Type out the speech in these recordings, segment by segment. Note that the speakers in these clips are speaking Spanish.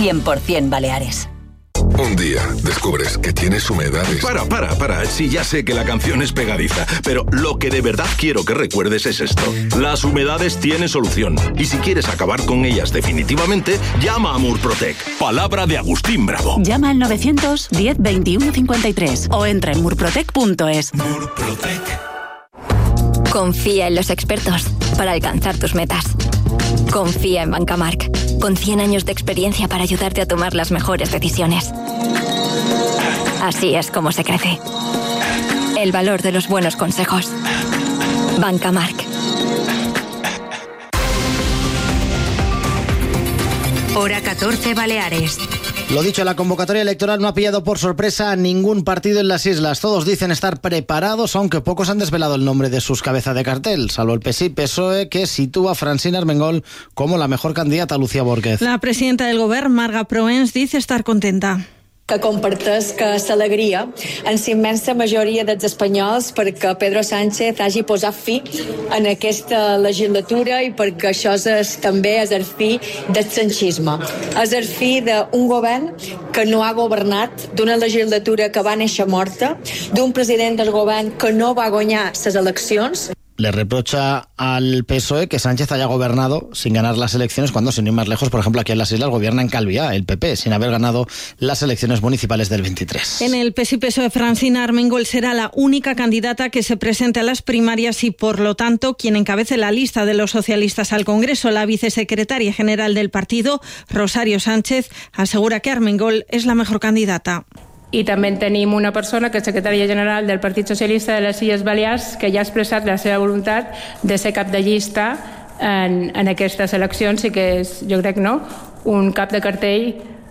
100% Baleares. Un día descubres que tienes humedades. Para. Sí, ya sé que la canción es pegadiza, pero lo que de verdad quiero que recuerdes es esto. Las humedades tienen solución. Y si quieres acabar con ellas definitivamente, llama a Murprotec. Palabra de Agustín Bravo. Llama al 910 21 53 o entra en murprotec.es. Murprotec. Confía en los expertos para alcanzar tus metas. Confía en Bancamark, con 100 años de experiencia para ayudarte a tomar las mejores decisiones. Así es como se crece. El valor de los buenos consejos. Bancamark. Hora 14 Baleares. Lo dicho, la convocatoria electoral no ha pillado por sorpresa a ningún partido en las islas. Todos dicen estar preparados, aunque pocos han desvelado el nombre de sus cabezas de cartel, salvo el PSI-PSOE, que sitúa a Francina Armengol como la mejor candidata a Lucía Borquez. La presidenta del Govern, Marga Proens, dice estar contenta. Que comparteix que l'alegria en la immensa majoria dels espanyols perquè Pedro Sánchez hagi posat fi en aquesta legislatura i perquè això és també el fi del sanchisme. És el fi d'un govern que no ha governat, d'una legislatura que va néixer morta, d'un president del govern que no va guanyar les eleccions. Le reprocha al PSOE que Sánchez haya gobernado sin ganar las elecciones cuando, sin ir más lejos, por ejemplo, aquí en las islas gobierna en Calviá, el PP, sin haber ganado las elecciones municipales del 23. En el PSI-PSOE, Francina Armengol será la única candidata que se presente a las primarias y, por lo tanto, quien encabece la lista de los socialistas al Congreso. La vicesecretaria general del partido, Rosario Sánchez, asegura que Armengol es la mejor candidata. I també tenim una persona que és secretària general del Partit Socialista de les Illes Balears que ja ha expressat la seva voluntat de ser cap de llista en aquestes eleccions i que és, jo crec, no, un cap de cartell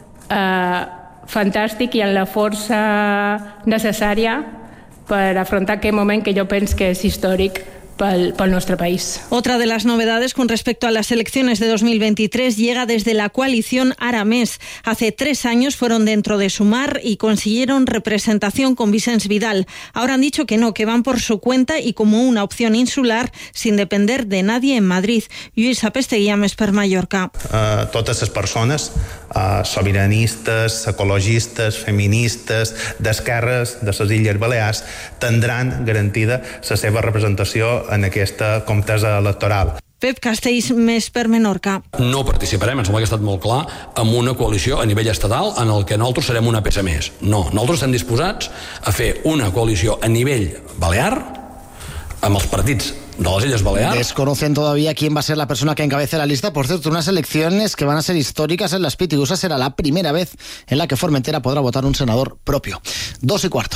fantàstic i amb la força necessària per afrontar aquest moment que jo penso que és històric para nuestro país. Otra de las novedades con respecto a las elecciones de 2023 llega desde la coalición Aramés. Hace 3 años fueron dentro de Sumar y consiguieron representación con Vicens Vidal. Ahora han dicho que no, que van por su cuenta y como una opción insular sin depender de nadie en Madrid. Lluís Apestegui, Més per Mallorca. Totes les persones sobiranistes, ecologistes, feministes, d'esquerres de les Illes Balears tindran garantida la seva representació en aquesta contesa electoral. Pep Castells, Més per Menorca. No participarem, em sembla que ha estat molt clar, en una coalició a nivell estatal en el que nosaltres serem una peça més. No, nosaltres estem disposats a fer una coalició a nivell balear amb els partits de las Illes Baleares. Desconocen todavía quién va a ser la persona que encabece la lista. Por cierto, unas elecciones que van a ser históricas en las Pitiusas. Será la primera vez en la que Formentera podrá votar un senador propio. 2:15.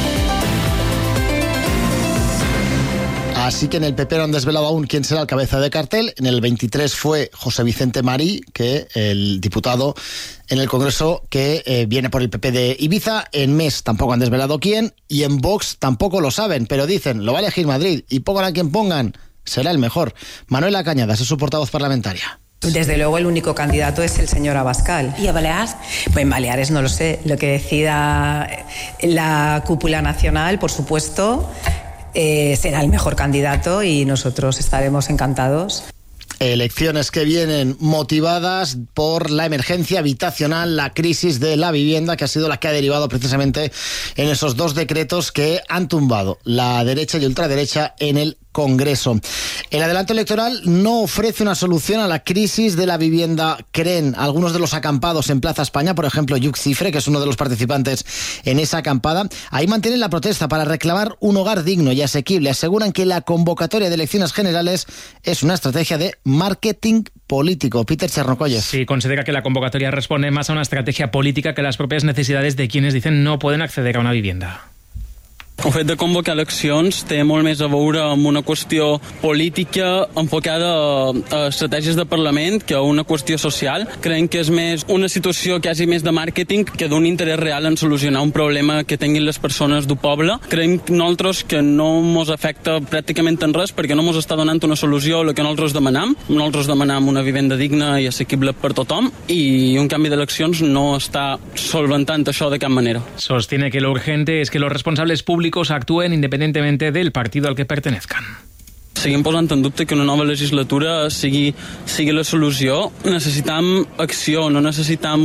Así que en el PP no han desvelado aún quién será el cabeza de cartel. En el 23 fue José Vicente Marí, que el diputado en el Congreso que viene por el PP de Ibiza. En MES tampoco han desvelado quién. Y en Vox tampoco lo saben, pero dicen, lo va a elegir Madrid. Y pongan a quien pongan, será el mejor. Manuela Cañadas es su portavoz parlamentaria. Desde luego el único candidato es el señor Abascal. ¿Y a Baleares? Pues en Baleares no lo sé. Lo que decida la cúpula nacional, por supuesto, será el mejor candidato y nosotros estaremos encantados. Elecciones que vienen motivadas por la emergencia habitacional, la crisis de la vivienda, que ha sido la que ha derivado precisamente en esos 2 decretos que han tumbado la derecha y ultraderecha en el Congreso. El adelanto electoral no ofrece una solución a la crisis de la vivienda, creen algunos de los acampados en Plaza España, por ejemplo, Lluc Cifre, que es uno de los participantes en esa acampada. Ahí mantienen la protesta para reclamar un hogar digno y asequible. Aseguran que la convocatoria de elecciones generales es una estrategia de marketing político. Peter Chernocolles. Sí, considera que la convocatoria responde más a una estrategia política que a las propias necesidades de quienes dicen no pueden acceder a una vivienda. El fet de convocar eleccions té molt més a veure amb una qüestió política enfocada a estratègies de Parlament que a una qüestió social. Creiem que és més una situació que hagi més de màrqueting que d'un interès real en solucionar un problema que tinguin les persones del poble. Creiem nosaltres que no ens afecta pràcticament en res perquè no ens està donant una solució a la que nosaltres demanam. Nosaltres demanam una vivenda digna i assequible per tothom i un canvi d'eleccions no està solventant això de cap manera. Sostiene que lo urgente es que los responsables públicos actúen independientemente del partido al que pertenezcan. Seguim posant en dubte que una nova legislatura sigui la solució. Necessitam acció, no necessitam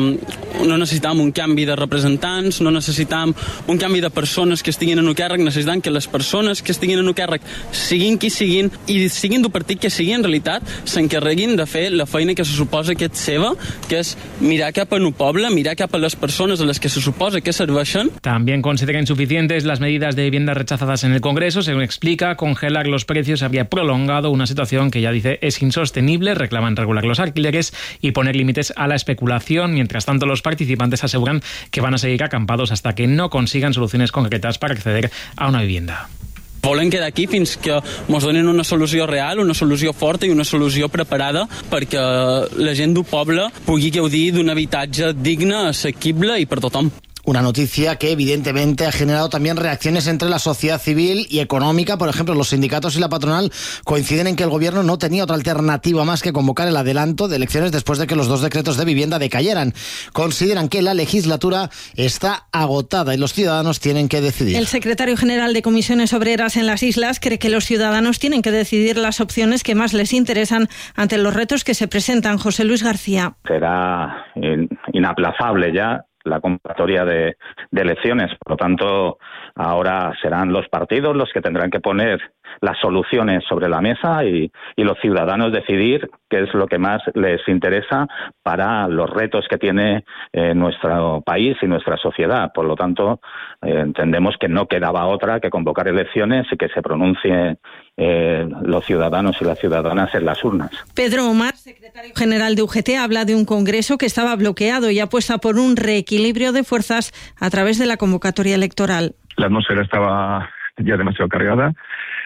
un canvi de representants, no necessitam un canvi de persones que estiguin en un càrrec, necessitam que les persones que estiguin en un càrrec siguin qui siguin i siguin del partit que sigui, en realitat s'encarreguin de fer la feina que se suposa que és seva, que és mirar cap a un poble, mirar cap a les persones a les que se suposa que serveixen. También considera insuficientes las medidas de vivienda rechazadas en el Congreso. Según explica, congelar los precios habría prolongado una situación que ya dice es insostenible. Reclaman regular los alquileres y poner límites a la especulación. Mientras tanto, los participantes aseguran que van a seguir acampados hasta que no consigan soluciones concretas para acceder a una vivienda. Volen quedar aquí fins que ens donin una solució real, una solució forta i una solució preparada perquè la gent del poble pugui gaudir d'un habitatge digne, assequible i per tothom. Una noticia que evidentemente ha generado también reacciones entre la sociedad civil y económica. Por ejemplo, los sindicatos y la patronal coinciden en que el gobierno no tenía otra alternativa más que convocar el adelanto de elecciones después de que los 2 decretos de vivienda decayeran. Consideran que la legislatura está agotada y los ciudadanos tienen que decidir. El secretario general de Comisiones Obreras en las Islas cree que los ciudadanos tienen que decidir las opciones que más les interesan ante los retos que se presentan. José Luis García. Será inaplazable ya la convocatoria de elecciones. Por lo tanto, ahora serán los partidos los que tendrán que poner las soluciones sobre la mesa y los ciudadanos decidir qué es lo que más les interesa para los retos que tiene nuestro país y nuestra sociedad. Por lo tanto, entendemos que no quedaba otra que convocar elecciones y que se pronuncien los ciudadanos y las ciudadanas en las urnas. Pedro Omar, secretario general de UGT, habla de un congreso que estaba bloqueado y apuesta por un reequilibrio de fuerzas a través de la convocatoria electoral. La atmósfera estaba ya demasiado cargada.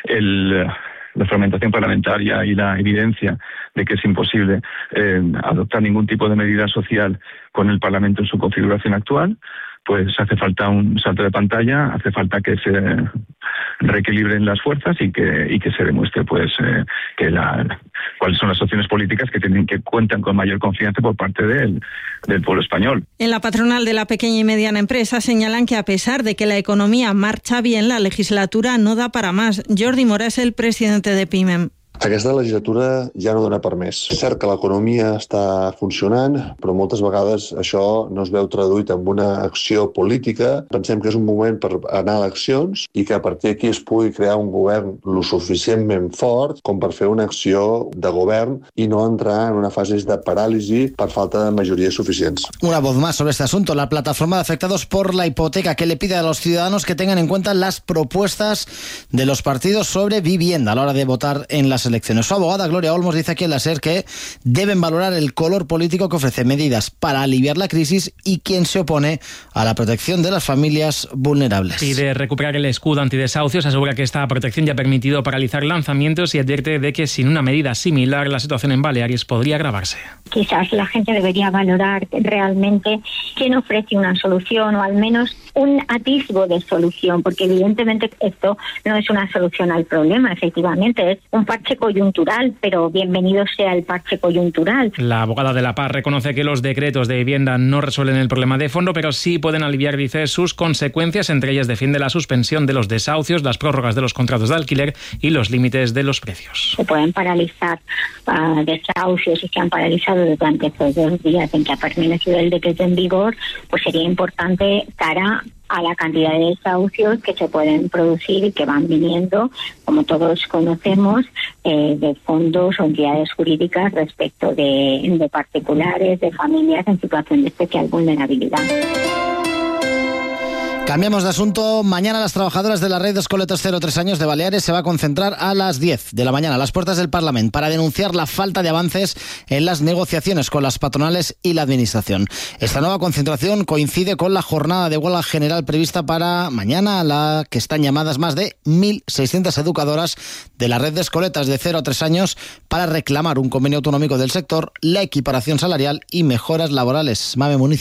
La fragmentación parlamentaria y la evidencia de que es imposible adoptar ningún tipo de medida social con el Parlamento en su configuración actual, pues hace falta un salto de pantalla, hace falta que se reequilibren las fuerzas y que se demuestre pues cuáles son las opciones políticas que cuentan con mayor confianza por parte del pueblo español. En la patronal de la pequeña y mediana empresa señalan que a pesar de que la economía marcha bien, la legislatura no da para más. Jordi Mora és el presidente de PIMEM. Aquesta legislatura ja no dona per més. És cert que l'economia està funcionant, però moltes vegades això no es veu traduït en una acció política. Pensem que és un moment per anar a eleccions i que a partir d'aquí es pugui crear un govern lo suficientment fort com per fer una acció de govern i no entrar en una fase de paràlisi per falta de majories suficients. Una voz más sobre este asunto. La plataforma de afectados por la hipoteca, que le pide a los ciudadanos que tengan en cuenta las propuestas de los partidos sobre vivienda a la hora de votar en las elecciones. Su abogada Gloria Olmos dice aquí en la SER que deben valorar el color político que ofrece medidas para aliviar la crisis y quien se opone a la protección de las familias vulnerables. Pide recuperar el escudo antidesahucios, asegura que esta protección ya ha permitido paralizar lanzamientos y advierte de que sin una medida similar la situación en Baleares podría agravarse. Quizás la gente debería valorar realmente quién ofrece una solución o al menos un atisbo de solución, porque evidentemente esto no es una solución al problema, efectivamente es un parche coyuntural, pero bienvenido sea el parche coyuntural. La abogada de la paz reconoce que los decretos de vivienda no resuelven el problema de fondo, pero sí pueden aliviar, dice, sus consecuencias. Entre ellas defiende la suspensión de los desahucios, las prórrogas de los contratos de alquiler y los límites de los precios. Se pueden paralizar desahucios y se han paralizado durante estos 2 días en que ha permanecido el decreto en vigor, pues sería importante cara a la cantidad de desahucios que se pueden producir y que van viniendo, como todos conocemos, de fondos o entidades jurídicas respecto de particulares, de familias en situación de especial vulnerabilidad. Cambiamos de asunto. Mañana las trabajadoras de la red de escoletas 0-3 años de Baleares se va a concentrar a las 10 de la mañana a las puertas del Parlamento para denunciar la falta de avances en las negociaciones con las patronales y la administración. Esta nueva concentración coincide con la jornada de huelga general prevista para mañana, a la que están llamadas más de 1.600 educadoras de la red de escoletas de 0-3 años para reclamar un convenio autonómico del sector, la equiparación salarial y mejoras laborales. Mame Municio.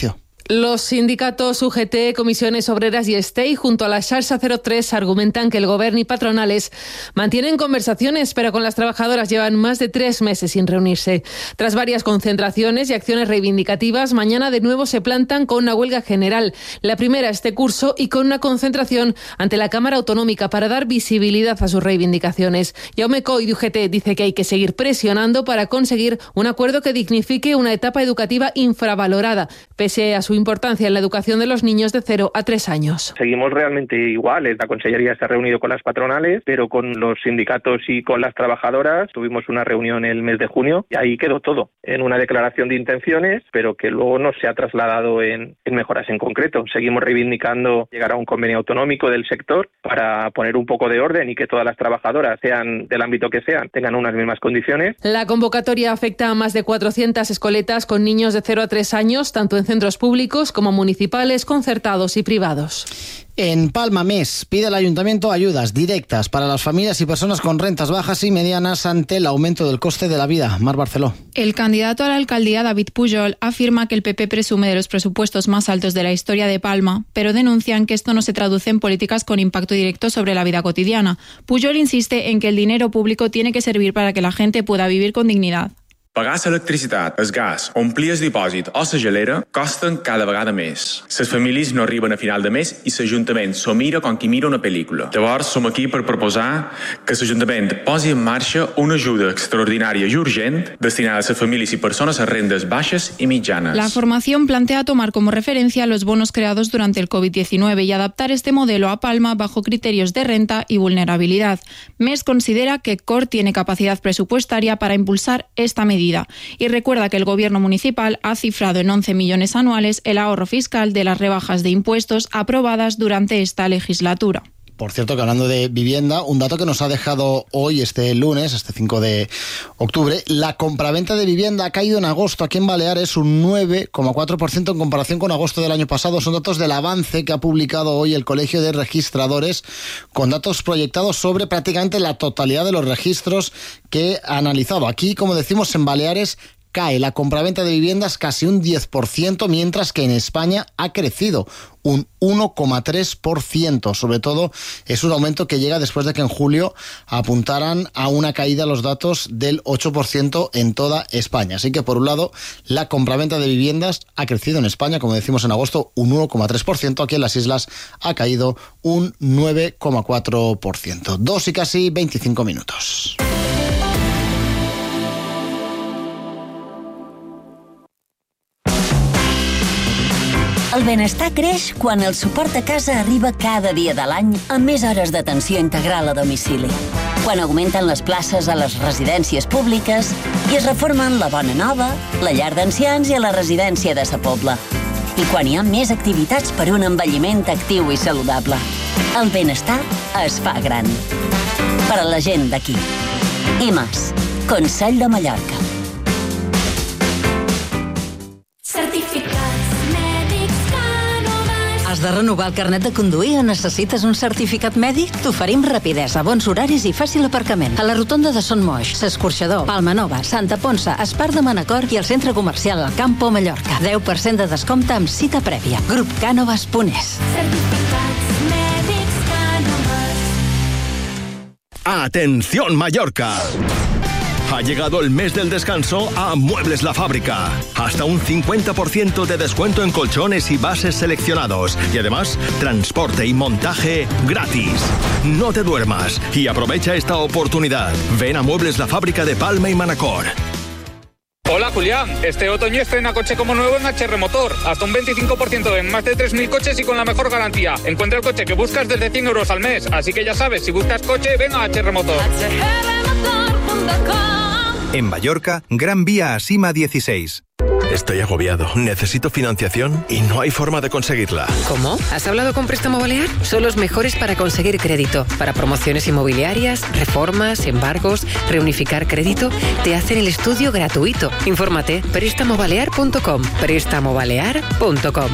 Los sindicatos UGT, Comisiones Obreras y STEI, junto a la Xarxa 03, argumentan que el Govern y patronales mantienen conversaciones, pero con las trabajadoras llevan más de 3 meses sin reunirse. Tras varias concentraciones y acciones reivindicativas, mañana de nuevo se plantan con una huelga general, la primera este curso, y con una concentración ante la Cámara Autonómica para dar visibilidad a sus reivindicaciones. Jaume Coy de UGT dice que hay que seguir presionando para conseguir un acuerdo que dignifique una etapa educativa infravalorada, pese a su importancia en la educación de los niños de 0 a 3 años. Seguimos realmente iguales. La Consellería se ha reunido con las patronales, pero con los sindicatos y con las trabajadoras tuvimos una reunión el mes de junio y ahí quedó todo en una declaración de intenciones, pero que luego no se ha trasladado en mejoras en concreto. Seguimos reivindicando llegar a un convenio autonómico del sector para poner un poco de orden y que todas las trabajadoras, sean del ámbito que sean, tengan unas mismas condiciones. La convocatoria afecta a más de 400 escoletas con niños de 0 a 3 años, tanto en centros públicos como municipales, concertados y privados. En Palma Més pide el Ayuntamiento ayudas directas para las familias y personas con rentas bajas y medianas ante el aumento del coste de la vida. Mar Barceló. El candidato a la alcaldía, David Pujol, afirma que el PP presume de los presupuestos más altos de la historia de Palma, pero denuncian que esto no se traduce en políticas con impacto directo sobre la vida cotidiana. Pujol insiste en que el dinero público tiene que servir para que la gente pueda vivir con dignidad. Pagar l'electricitat, el gas, omplir el dipòsit o la gelera costen cada vegada més. Les famílies no arriben a final de mes i l'Ajuntament s'ho mira com qui mira una pel·lícula. Llavors, som aquí per proposar que l'Ajuntament posi en marxa una ajuda extraordinària i urgent destinada a les famílies i persones a rendes baixes i mitjanes. La formación plantea tomar como referencia los bonos creados durante el COVID-19 y adaptar este modelo a Palma bajo criterios de renta y vulnerabilidad. MES considera que COR tiene capacidad presupuestaria para impulsar esta medida. Y recuerda que el Gobierno municipal ha cifrado en 11 millones anuales el ahorro fiscal de las rebajas de impuestos aprobadas durante esta legislatura. Por cierto, que hablando de vivienda, un dato que nos ha dejado hoy, este lunes, este 5 de octubre, la compraventa de vivienda ha caído en agosto aquí en Baleares un 9,4% en comparación con agosto del año pasado. Son datos del avance que ha publicado hoy el Colegio de Registradores, con datos proyectados sobre prácticamente la totalidad de los registros que ha analizado. Aquí, como decimos, en Baleares cae la compraventa de viviendas casi un 10%, mientras que en España ha crecido un 1,3%. Sobre todo es un aumento que llega después de que en julio apuntaran a una caída los datos del 8% en toda España. Así que, por un lado, la compraventa de viviendas ha crecido en España, como decimos, en agosto un 1,3%. Aquí en las islas ha caído un 9,4%. 2 y casi 25 minutos. El benestar creix quan el suport a casa arriba cada dia de l'any amb més hores d'atenció integral a domicili. Quan augmenten les places a les residències públiques i es reformen la Bona Nova, la llar d'ancians i la residència de Sa Pobla. I quan hi ha més activitats per un envelliment actiu i saludable. El benestar es fa gran. Per a la gent d'aquí. IMAS, Consell de Mallorca. Has de renovar el carnet de conduir o necessites un certificat mèdic? T'oferim rapidesa, bons horaris i fàcil aparcament. A la rotonda de Son Moix, S'Escorxador, Palma Nova, Santa Ponça, Espart de Manacor i el centre comercial El Campo Mallorca. 10% de descompte amb cita prèvia. Grup Cánovas.es. ¡Atención Mallorca! Ha llegado el mes del descanso a Muebles La Fábrica. Hasta un 50% de descuento en colchones y bases seleccionados. Y además, transporte y montaje gratis. No te duermas y aprovecha esta oportunidad. Ven a Muebles La Fábrica de Palma y Manacor. Hola Julián, este otoño estrena coche como nuevo en HR Motor. Hasta un 25% en más de 3.000 coches y con la mejor garantía. Encuentra el coche que buscas desde 100 euros al mes. Así que ya sabes, si buscas coche, ven a HR Motor. En Mallorca, Gran Vía a Sima 16. Estoy agobiado. Necesito financiación y no hay forma de conseguirla. ¿Cómo? ¿Has hablado con Préstamo Balear? Son los mejores para conseguir crédito. Para promociones inmobiliarias, reformas, embargos, reunificar crédito. Te hacen el estudio gratuito. Infórmate. Prestamobalear.com. Prestamobalear.com.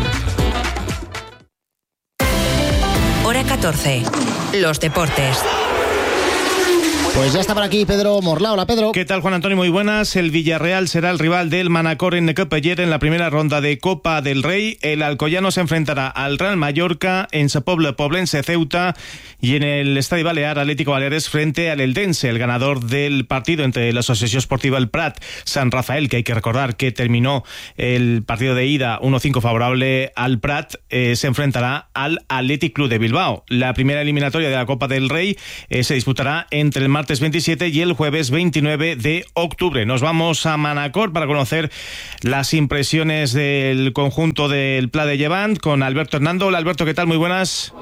Hora 14. Los deportes. Pues ya está por aquí Pedro Morla. Hola, Pedro. ¿Qué tal, Juan Antonio? Muy buenas. El Villarreal será el rival del Manacor en Necapeller en la primera ronda de Copa del Rey. El alcoyano se enfrentará al Real Mallorca en Sa Pobla, Poblense, Ceuta, y en el Estadi Balear, Atlético Baleares frente al Eldense. El ganador del partido entre la Asociación Esportiva El Prat San Rafael, que hay que recordar que terminó el partido de ida 1-5 favorable al Prat, se enfrentará al Athletic Club de Bilbao. La primera eliminatoria de la Copa del Rey se disputará entre el martes 27 y el jueves 29 de octubre. Nos vamos a Manacor para conocer las impresiones del conjunto del Pla de Llevant con Alberto Hernando. Hola, Alberto, ¿qué tal? Muy buenas.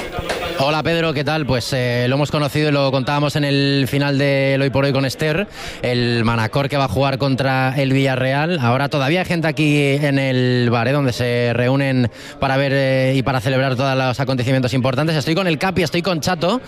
Hola, Pedro, ¿qué tal? Pues lo hemos conocido y lo contábamos en el final del Hoy por Hoy con Esther, el Manacor que va a jugar contra el Villarreal. Ahora todavía hay gente aquí en el bar, donde se reúnen para ver y para celebrar todos los acontecimientos importantes. Estoy con el Capi, estoy con Chato,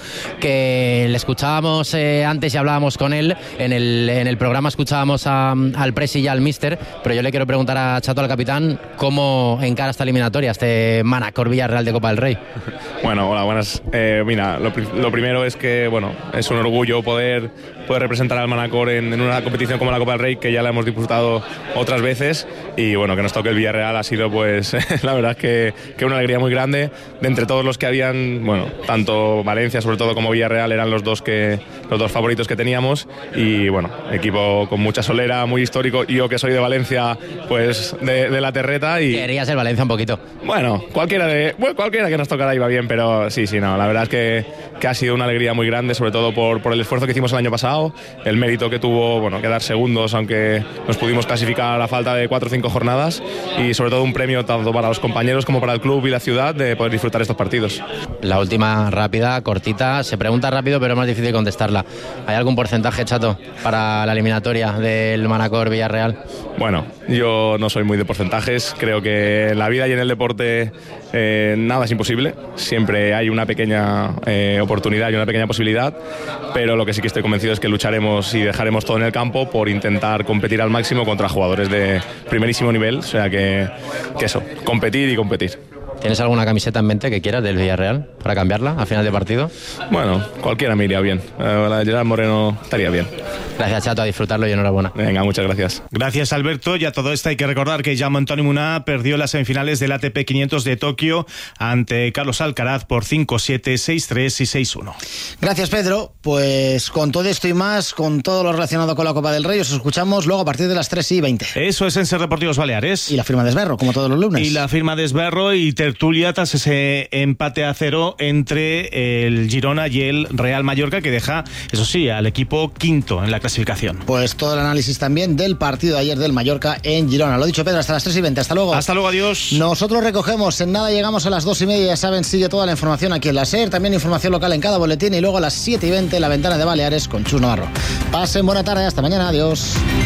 que le escuchábamos antes y hablábamos con él. En el programa escuchábamos al Presi y al Mister, pero yo le quiero preguntar a Chato, al capitán, ¿cómo encara esta eliminatoria, este Manacor Villarreal de Copa del Rey? Bueno, hola, buenas. Mira, lo primero es que, bueno, es un orgullo poder representar al Manacor en una competición como la Copa del Rey, que ya la hemos disputado otras veces, y bueno, que nos toque el Villarreal ha sido, pues, la verdad es que una alegría muy grande. De entre todos los que habían, bueno, tanto Valencia sobre todo como Villarreal eran los dos favoritos que teníamos, y bueno, equipo con mucha solera, muy histórico. Yo, que soy de Valencia, pues de la terreta, y querías el Valencia un poquito. Bueno, cualquiera que nos tocara iba bien, pero sí, no, la verdad es que ha sido una alegría muy grande, sobre todo por el esfuerzo que hicimos el año pasado, el mérito que tuvo, bueno, quedar segundos, aunque nos pudimos clasificar a la falta de 4 o 5 jornadas, y sobre todo un premio tanto para los compañeros como para el club y la ciudad de poder disfrutar estos partidos. La última, rápida, cortita, se pregunta rápido pero es más difícil contestarla. ¿Hay algún porcentaje, Chato, para la eliminatoria del Manacor Villarreal? Bueno, yo no soy muy de porcentajes, creo que en la vida y en el deporte nada es imposible, siempre hay una pequeña oportunidad y una pequeña posibilidad, pero lo que sí que estoy convencido es que lucharemos y dejaremos todo en el campo por intentar competir al máximo contra jugadores de primerísimo nivel, o sea que eso, competir y competir. ¿Tienes alguna camiseta en mente que quieras del Villarreal para cambiarla a final de partido? Bueno, cualquiera me iría bien. La de Gerard Moreno estaría bien. Gracias, Chato, a disfrutarlo y enhorabuena. Venga, muchas gracias. Gracias, Alberto. Y a todo esto hay que recordar que Jaume-Antoni Munar perdió las semifinales del ATP 500 de Tokio ante Carlos Alcaraz por 5-7, 6-3 y 6-1. Gracias, Pedro. Pues con todo esto y más, con todo lo relacionado con la Copa del Rey, os escuchamos luego a partir de las 3:20. Eso es en Ser Deportivos Baleares. Y la firma de Esberro, como todos los lunes. Y la firma de Esberro y tertulia tras ese empate a 0 entre el Girona y el Real Mallorca, que deja, eso sí, al equipo quinto en la clasificación. Pues todo el análisis también del partido de ayer del Mallorca en Girona. Lo dicho, Pedro, hasta las 3:20. Hasta luego. Hasta luego, adiós. Nosotros recogemos, en nada llegamos a las 2:30. Ya saben, sigue toda la información aquí en la SER, también información local en cada boletín, y luego a las 7:20 la ventana de Baleares con Chus Navarro. Pasen buena tarde, hasta mañana, adiós.